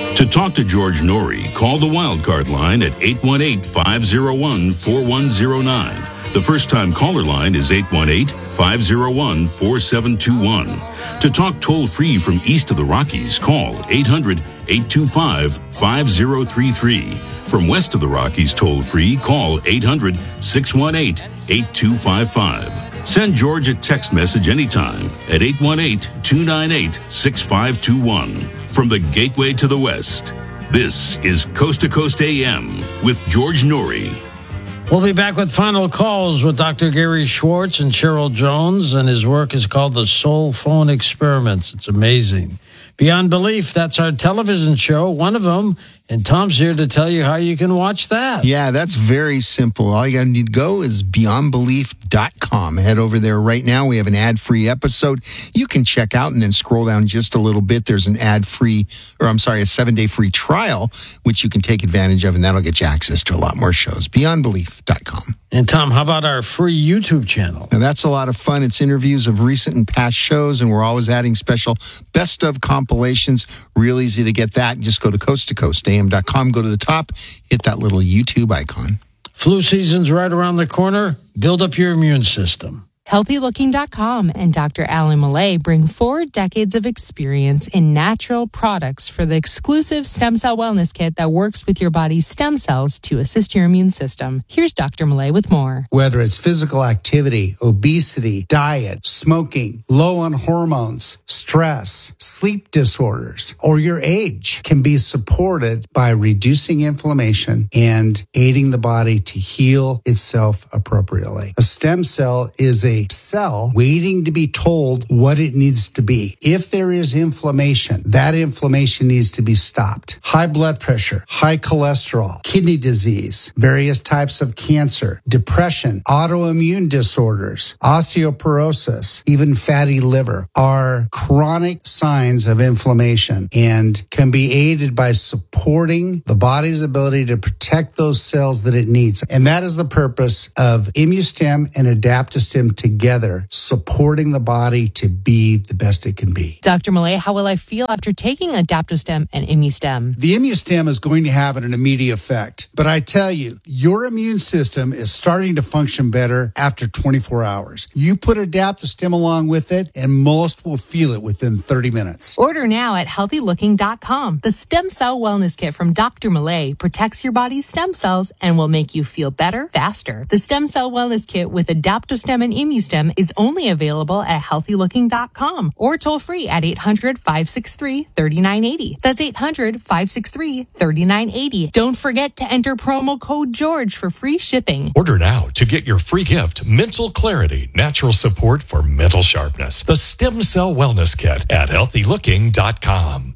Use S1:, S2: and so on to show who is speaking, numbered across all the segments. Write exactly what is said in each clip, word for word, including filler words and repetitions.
S1: To talk to George Norrie, call the Wildcard line at eight one eight, five oh one, four one oh nine. The first-time caller line is eight one eight, five oh one, four seven two one. To talk toll-free from east of the Rockies, call eight hundred, eight two five, five oh three three. From west of the Rockies toll-free, call eight hundred, six one eight, eight two five five. Send George a text message anytime at eight one eight, two nine eight, six five two one. From the Gateway to the West, this is Coast to Coast A M with George Norrie.
S2: We'll be back with final calls with Doctor Gary Schwartz and Cheryl Jones, and his work is called the Soul Phone Experiments. It's amazing. Beyond Belief, that's our television show, one of them, and Tom's here to tell you how you can watch that.
S3: Yeah, that's very simple. All you got to need to go is beyond belief dot com. Head over there right now. We have an ad-free episode you can check out, and then scroll down just a little bit. There's an ad-free, or I'm sorry, a seven-day free trial, which you can take advantage of, and that'll get you access to a lot more shows. beyond belief dot com.
S2: And Tom, how about our free YouTube channel?
S3: Now, that's a lot of fun. It's interviews of recent and past shows, and we're always adding special best of compilations. Real easy to get that. Just go to coast to coast A M dot com, go to the top, hit that little YouTube icon.
S2: Flu season's right around the corner. Build up your immune system.
S4: healthy looking dot com and Doctor Alan Millay bring four decades of experience in natural products for the exclusive Stem Cell Wellness Kit that works with your body's stem cells to assist your immune system. Here's Doctor Millay with more.
S5: Whether it's physical activity, obesity, diet, smoking, low on hormones, stress, sleep disorders, or your age can be supported by reducing inflammation and aiding the body to heal itself appropriately. A stem cell is a cell waiting to be told what it needs to be. If there is inflammation, that inflammation needs to be stopped. High blood pressure, high cholesterol, kidney disease, various types of cancer, depression, autoimmune disorders, osteoporosis, even fatty liver are chronic signs of inflammation and can be aided by supporting the body's ability to protect those cells that it needs. And that is the purpose of ImmuStem and AdaptoStem together, supporting the body to be the best it can be.
S4: Doctor Millay, how will I feel after taking AdaptoStem and ImmuStem?
S5: The ImmuStem is going to have an immediate effect. But I tell you, your immune system is starting to function better after twenty-four hours. You put AdaptoStem along with it, and most will feel it within thirty minutes.
S4: Order now at healthy looking dot com. The Stem Cell Wellness Kit from Doctor Millay protects your body's stem cells and will make you feel better faster. The Stem Cell Wellness Kit with AdaptoStem and ImmuStem is only available at healthy looking dot com or toll free at eight hundred, five six three, three nine eight zero. That's eight hundred, five six three, three nine eight zero. Don't forget to enter promo code George for free shipping.
S6: Order now to get your free gift, Mental Clarity, Natural Support for Mental Sharpness. The Stem Cell Wellness Kit at healthy looking dot com.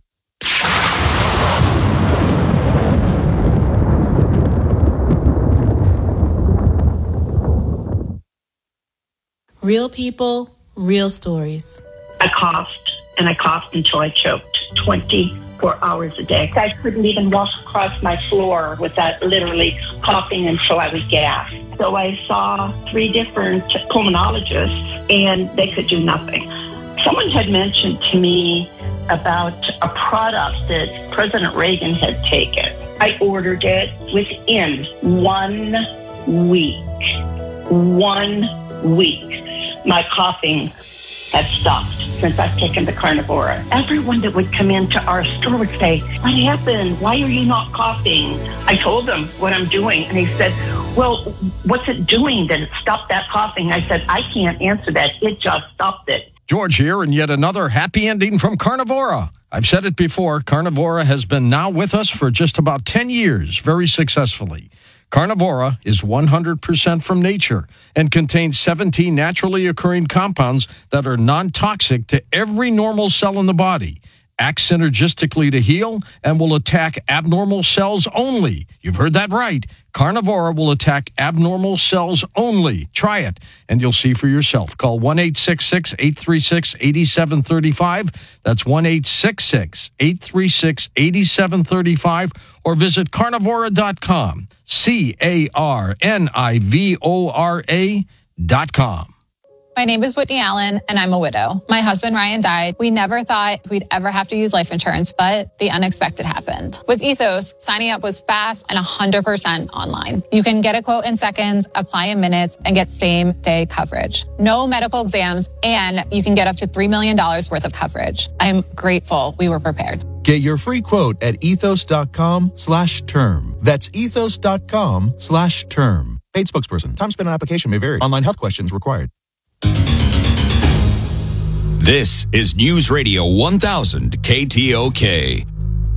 S7: Real people, real stories.
S8: I coughed, and I coughed until I choked twenty-four hours a day. I couldn't even walk across my floor without literally coughing until I would gasp. So I saw three different pulmonologists, and they could do nothing. Someone had mentioned to me about a product that President Reagan had taken. I ordered it within one week. One week. My coughing had stopped since I've taken the Carnivora. Everyone that would come into our store would say, "What happened? Why are you not coughing?" I told them what I'm doing, and he said, "Well, what's it doing that it stopped that coughing?" I said, "I can't answer that. It just stopped it."
S2: George here, and yet another happy ending from Carnivora. I've said it before, Carnivora has been now with us for just about ten years, very successfully. Carnivora is one hundred percent from nature and contains seventeen naturally occurring compounds that are non-toxic to every normal cell in the body, act synergistically to heal, and will attack abnormal cells only. You've heard that right. Carnivora will attack abnormal cells only. Try it, and you'll see for yourself. Call one eight six six, eight three six, eight seven three five. That's one eight six six, eight three six, eight seven three five. Or visit carnivora dot com. C A R N I V O R A dot com.
S9: My name is Whitney Allen, and I'm a widow. My husband, Ryan, died. We never thought we'd ever have to use life insurance, but the unexpected happened. With Ethos, signing up was fast and one hundred percent online. You can get a quote in seconds, apply in minutes, and get same-day coverage. No medical exams, and you can get up to three million dollars worth of coverage. I'm grateful we were prepared.
S10: Get your free quote at ethos.com slash term. That's ethos.com slash term. Paid spokesperson. Time spent on application may vary. Online health questions required.
S11: This is News Radio one thousand K T O K.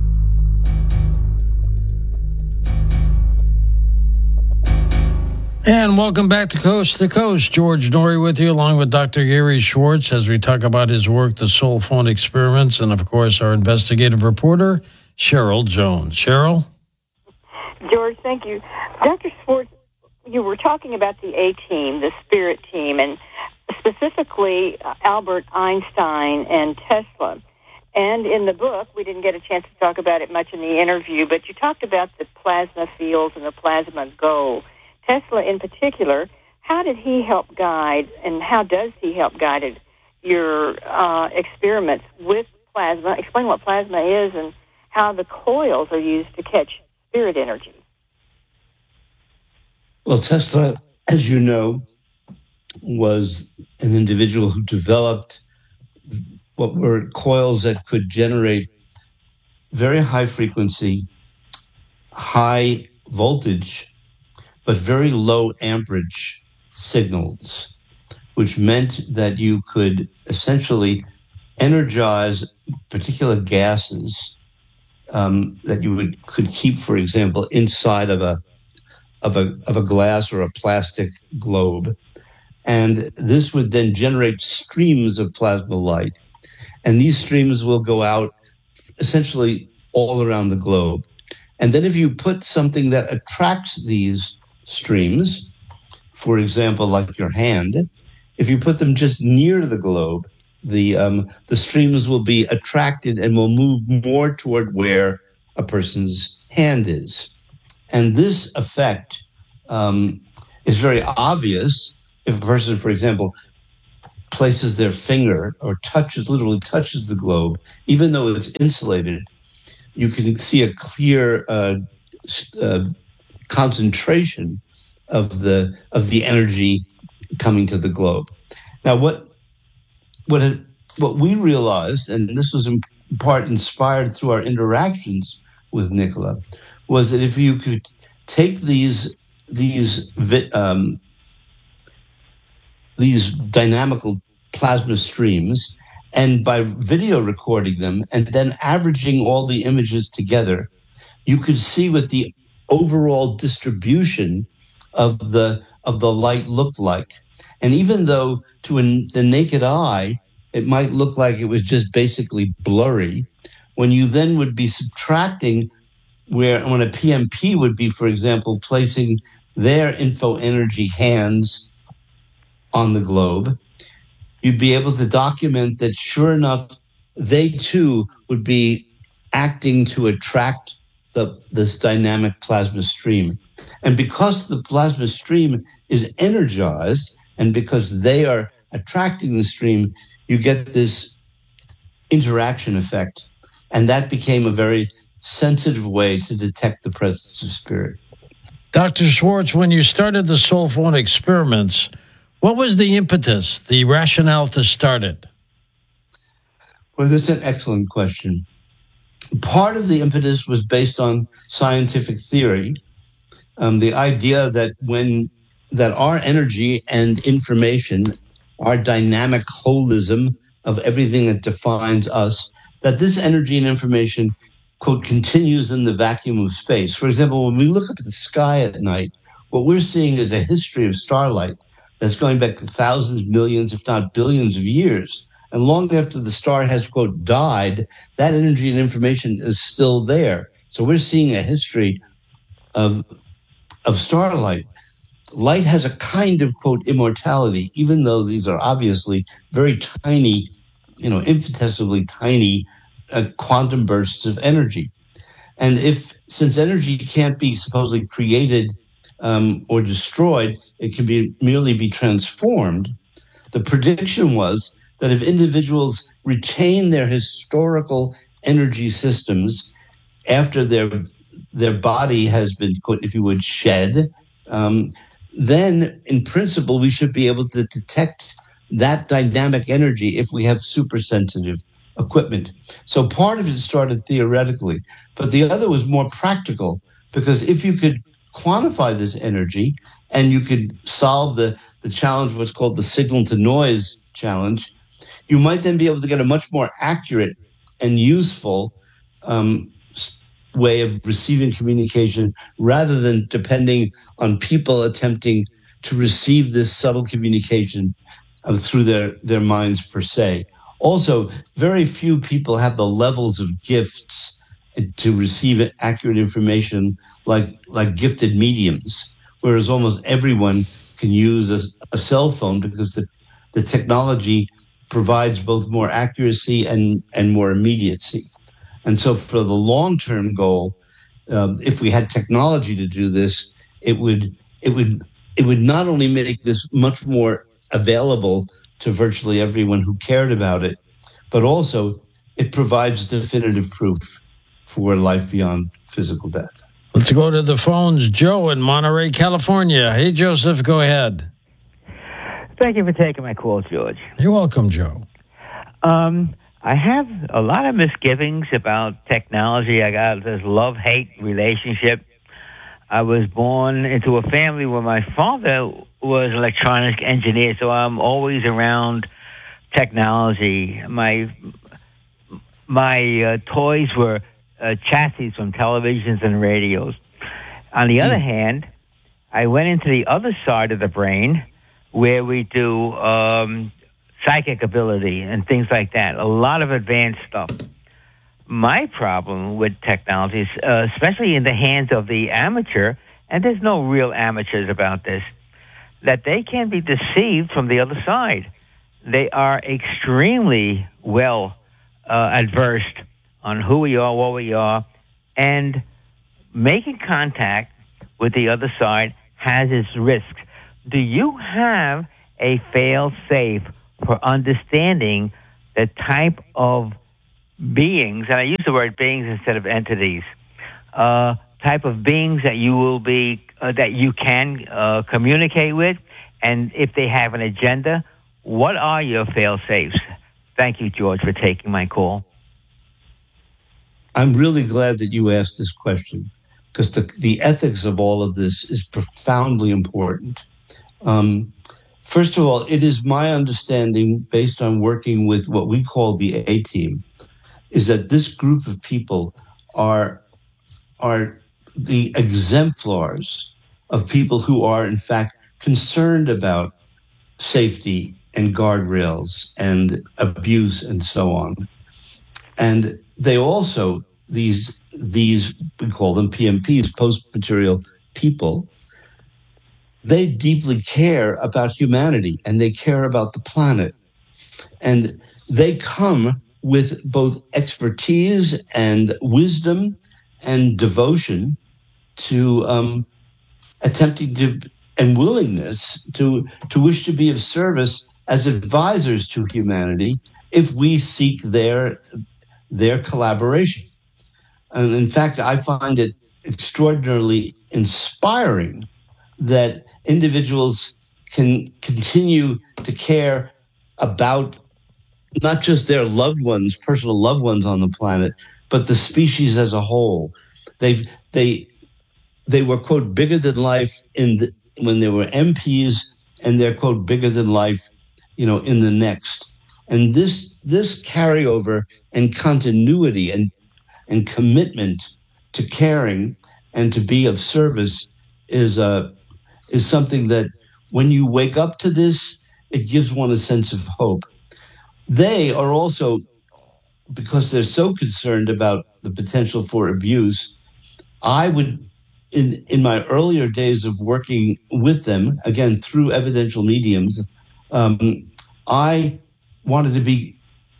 S2: And welcome back to Coast to Coast. George Noory with you, along with Doctor Gary Schwartz, as we talk about his work, the Soul Phone Experiments, and, of course, our investigative reporter, Cheryl Jones. Cheryl?
S12: George, thank you. Doctor Schwartz, you were talking about the A-team, the spirit team, and specifically uh, Albert Einstein and Tesla. And in the book, we didn't get a chance to talk about it much in the interview, but you talked about the plasma fields and the plasma goal. Tesla in particular, how did he help guide, and how does he help guide your uh, experiments with plasma? Explain what plasma is and how the coils are used to catch spirit energy.
S13: Well, Tesla, as you know, was an individual who developed what were coils that could generate very high frequency, high voltage, but very low amperage signals, which meant that you could essentially energize particular gases um, that you would could keep, for example, inside of a of a of a glass or a plastic globe, and this would then generate streams of plasma light, and these streams will go out essentially all around the globe. And then if you put something that attracts these streams, for example, like your hand, if you put them just near the globe, the um, the streams will be attracted and will move more toward where a person's hand is. And this effect um, is very obvious if a person, for example, places their finger or touches, literally touches the globe, even though it's insulated, you can see a clear uh, uh, concentration of the of the energy coming to the globe. Now, what what it, what we realized, and this was in part inspired through our interactions with Nikola, was that if you could take these these um, these dynamical plasma streams, and by video recording them and then averaging all the images together, you could see what the overall distribution of the of the light looked like. And even though to an, the naked eye, it might look like it was just basically blurry, when you then would be subtracting where when a P M P would be, for example, placing their info energy hands on the globe, you'd be able to document that sure enough, they too would be acting to attract the, this dynamic plasma stream. And because the plasma stream is energized and because they are attracting the stream, you get this interaction effect. And that became a very sensitive way to detect the presence of spirit.
S2: Doctor Schwartz, when you started the Soul Phone Experiments, what was the impetus, the rationale to start it?
S13: Well, that's an excellent question. Part of the impetus was based on scientific theory, um, the idea that when that our energy and information, our dynamic holism of everything that defines us, that this energy and information, quote, continues in the vacuum of space. For example, when we look up at the sky at night, what we're seeing is a history of starlight that's going back to thousands, millions, if not billions of years. And long after the star has, quote, died, that energy and information is still there. So we're seeing a history of, of starlight. Light has a kind of, quote, immortality, even though these are obviously very tiny, you know, infinitesimally tiny uh, quantum bursts of energy. And if, since energy can't be supposedly created um, or destroyed, it can be merely be transformed, the prediction was that if individuals retain their historical energy systems after their their body has been, if you would, shed, um, then in principle we should be able to detect that dynamic energy if we have super sensitive equipment. So part of it started theoretically, but the other was more practical, because if you could quantify this energy and you could solve the, the challenge, what's called the signal to noise challenge, you might then be able to get a much more accurate and useful um, way of receiving communication, rather than depending on people attempting to receive this subtle communication uh, through their, their minds per se. Also, very few people have the levels of gifts to receive accurate information like, like gifted mediums, whereas almost everyone can use a, a cell phone, because the, the technology provides both more accuracy and, and more immediacy. And so for the long-term goal, uh, if we had technology to do this, it would it would it would not only make this much more available to virtually everyone who cared about it, but also it provides definitive proof for life beyond physical death.
S14: Let's go to the phones. Joe in Monterey, California. Hey, Joseph, go ahead.
S15: Thank you for taking my call, George.
S14: You're welcome, Joe.
S15: Um, I have a lot of misgivings about technology. I got this love-hate relationship. I was born into a family where my father was an electronics engineer, so I'm always around technology. My my uh, toys were uh, chassis from televisions and radios. On the mm. other hand, I went into the other side of the brain where we do um, psychic ability and things like that, a lot of advanced stuff. My problem with technology is, uh, especially in the hands of the amateur, and there's no real amateurs about this, that they can be deceived from the other side. They are extremely well uh, adversed on who we are, what we are, and making contact with the other side has its risks. Do you have a fail-safe for understanding the type of beings, and I use the word beings instead of entities, uh, type of beings that you will be, uh, that you can uh, communicate with, and if they have an agenda, what are your fail-safes? Thank you, George, for taking my call.
S13: I'm really glad that you asked this question, because the, the ethics of all of this is profoundly important. Um, first of all, it is my understanding, based on working with what we call the A-Team, is that this group of people are, are the exemplars of people who are, in fact, concerned about safety and guardrails and abuse and so on. And they also, these, these we call them P M Ps, post-material people, they deeply care about humanity and they care about the planet. And they come with both expertise and wisdom and devotion to um, attempting to, and willingness to, to wish to be of service as advisors to humanity if we seek their, their collaboration. And in fact, I find it extraordinarily inspiring that individuals can continue to care about not just their loved ones, personal loved ones on the planet, but the species as a whole. They've, they they were, quote, bigger than life in the, when they were M Ps, and they're, quote, bigger than life, you know, in the next. And this this carryover and continuity and and commitment to caring and to be of service is a is something that when you wake up to this, it gives one a sense of hope. They are also, because they're so concerned about the potential for abuse, I would, in, in my earlier days of working with them, again, through evidential mediums, um, I wanted to be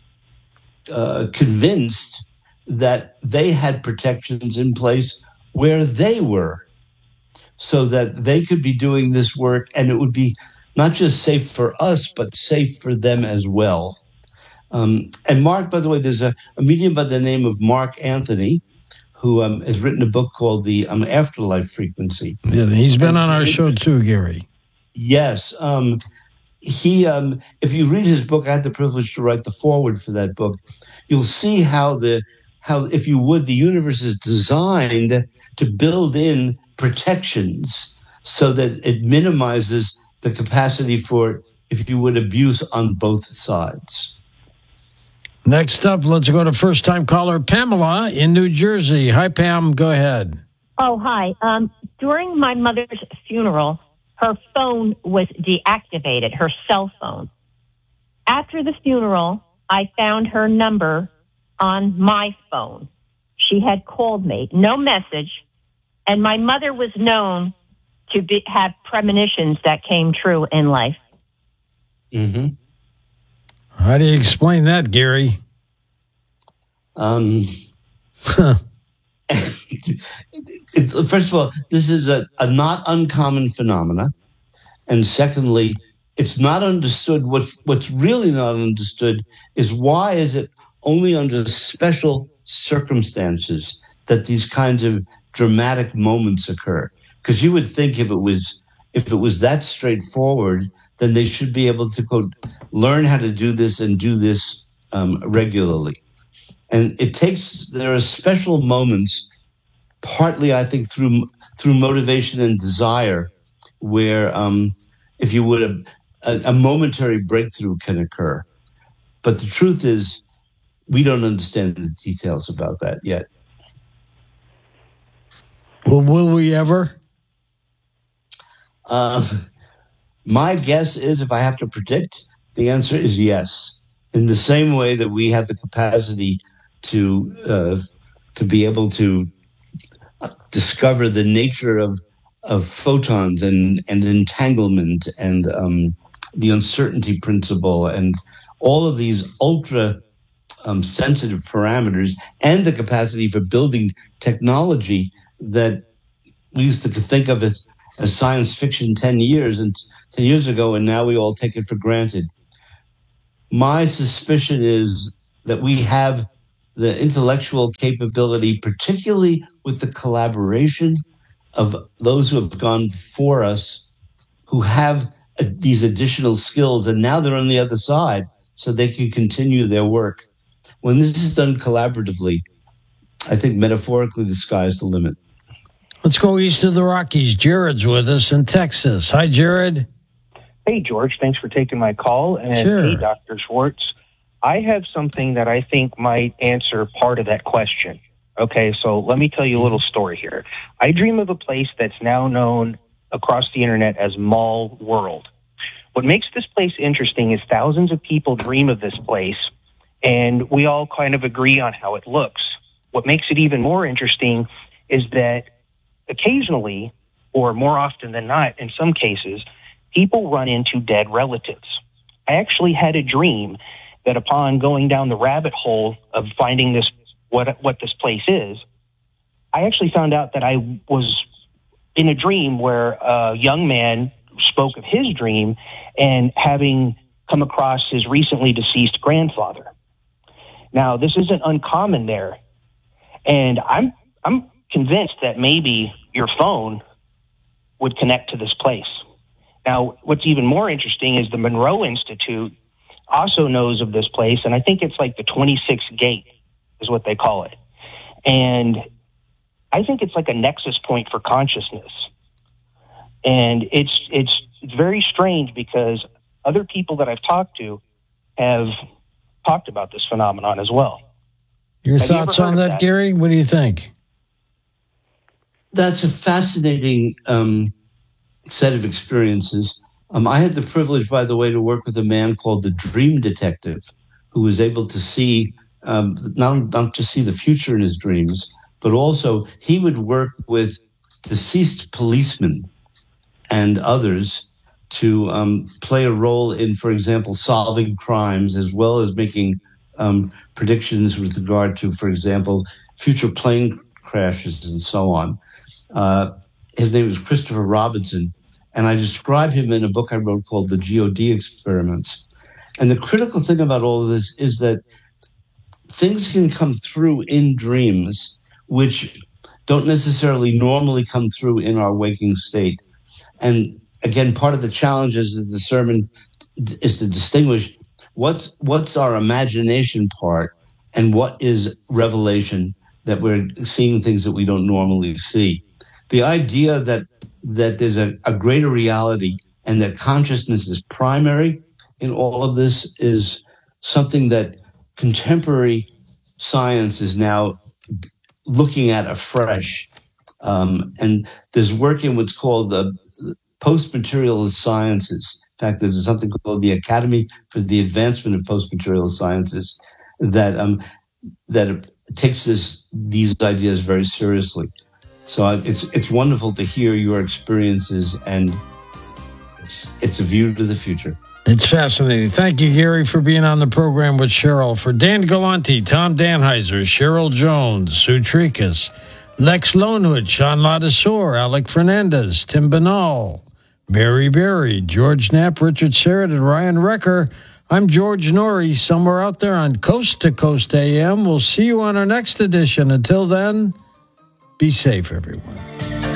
S13: uh, convinced that they had protections in place where they were, so that they could be doing this work and it would be not just safe for us, but safe for them as well. Um, and Mark, by the way, there's a, a medium by the name of Mark Anthony, who um, has written a book called The um, Afterlife Frequency.
S14: Yeah, he's been
S13: and
S14: on our show too, Gary.
S13: Yes. Um, he, um, if you read his book, I had the privilege to write the foreword for that book. You'll see how the, how, if you would, the universe is designed to build in protections so that it minimizes the capacity for, if you would, abuse on both sides.
S14: Next up, let's go to first-time caller Pamela in New Jersey. Hi, Pam. Go ahead.
S16: Oh, hi. Um, during my mother's funeral, her phone was deactivated, her cell phone. After the funeral, I found her number on my phone. She had called me, no message, and my mother was known to be, have premonitions that came true in life.
S13: Mm-hmm.
S14: How do you explain that, Gary?
S13: Um, first of all, this is a, a not uncommon phenomena. And secondly, it's not understood. What's, what's really not understood is why is it only under special circumstances that these kinds of dramatic moments occur? Because you would think if it was if it was that straightforward, then they should be able to, quote, learn how to do this and do this um, regularly. And it takes, there are special moments, partly, I think, through through motivation and desire, where, um, if you would, a, a momentary breakthrough can occur. But the truth is, we don't understand the details about that yet.
S14: Well, will we ever?
S13: Uh, my guess is, if I have to predict, the answer is yes. In the same way that we have the capacity to uh, to be able to discover the nature of of photons and, and entanglement and um, the uncertainty principle and all of these ultra um, sensitive parameters, and the capacity for building technology that we used to think of as, as science fiction ten years and ten years ago, and now we all take it for granted. My suspicion is that we have the intellectual capability, particularly with the collaboration of those who have gone before us, who have uh, these additional skills, and now they're on the other side, so they can continue their work. When this is done collaboratively, I think metaphorically the sky is the limit.
S14: Let's go east of the Rockies. Jared's with us in Texas. Hi, Jared.
S17: Hey, George. Thanks for taking my call. And
S14: Sure.
S17: Hey, Doctor Schwartz. I have something that I think might answer part of that question. Okay, so let me tell you a little story here. I dream of a place that's now known across the internet as Mall World. What makes this place interesting is thousands of people dream of this place, and we all kind of agree on how it looks. What makes it even more interesting is that occasionally, or more often than not, in some cases, people run into dead relatives. I actually had a dream that upon going down the rabbit hole of finding this, what what this place is, I actually found out that I was in a dream where a young man spoke of his dream and having come across his recently deceased grandfather. Now, this isn't uncommon there, and I'm I'm convinced that maybe your phone would connect to this place. Now, what's even more interesting is the Monroe Institute also knows of this place, and I think it's like the twenty-sixth gate is what they call it. And I think it's like a nexus point for consciousness. And it's it's it's very strange because other people that I've talked to have talked about this phenomenon as well.
S14: Your
S17: Have you
S14: thoughts
S17: ever heard
S14: on
S17: of
S14: that,
S17: that?
S14: Gary? What do you think?
S13: That's a fascinating um, set of experiences. Um, I had the privilege, by the way, to work with a man called the Dream Detective, who was able to see, um, not, not just see the future in his dreams, but also he would work with deceased policemen and others to um, play a role in, for example, solving crimes, as well as making um, predictions with regard to, for example, future plane crashes and so on. Uh, his name was Christopher Robinson. And I describe him in a book I wrote called The G O D Experiments. And the critical thing about all of this is that things can come through in dreams, which don't necessarily normally come through in our waking state. And again, part of the challenges of the sermon is to distinguish what's what's our imagination part and what is revelation, that we're seeing things that we don't normally see. The idea that that there's a, a greater reality and that consciousness is primary in all of this is something that contemporary science is now looking at afresh. Um, and there's work in what's called the post-materialist sciences. In fact, there's something called the Academy for the Advancement of Post-Materialist Sciences that um, that takes this these ideas very seriously. So it's it's wonderful to hear your experiences, and it's, it's a view to the future.
S14: It's fascinating. Thank you, Gary, for being on the program with Cheryl. For Dan Galante, Tom Danheiser, Cheryl Jones, Sue Tricus, Lex Lonewood, Sean Ladesseur, Alec Fernandez, Tim Banal, Barry Berry, George Knapp, Richard Serrett, and Ryan Recker, I'm George Norrie, somewhere out there on Coast to Coast A M. We'll see you on our next edition. Until then, be safe, everyone.